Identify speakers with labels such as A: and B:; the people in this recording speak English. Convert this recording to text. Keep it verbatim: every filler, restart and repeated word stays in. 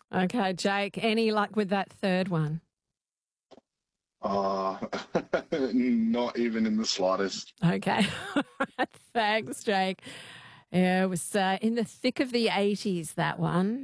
A: Okay, Jake, any luck with that third one?
B: Uh, not even in the slightest.
A: Okay. Thanks, Jake. Yeah, it was uh, in the thick of the eighties, that one.